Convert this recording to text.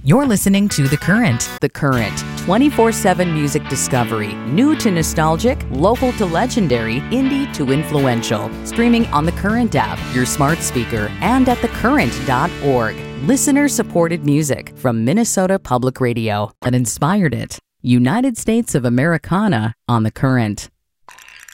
You're listening to The Current. The Current, 24/7 music discovery, new to nostalgic, local to legendary, indie to influential. Streaming on The Current app, your smart speaker, and at thecurrent.org. Listener-supported music from Minnesota Public Radio that inspired it. United States of Americana on The Current.